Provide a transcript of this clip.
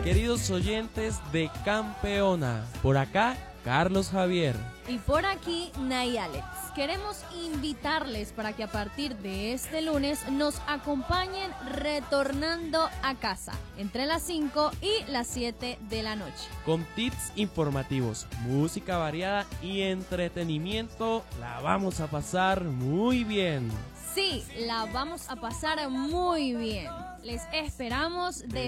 queridos oyentes de Campeona. Por acá, Carlos Javier. Y por aquí, Nay Alex. Queremos invitarles para que a partir de este lunes nos acompañen retornando a casa entre las 5 y las 7 de la noche. Con tips informativos, música variada y entretenimiento, la vamos a pasar muy bien. Sí, la vamos a pasar muy bien. Les esperamos de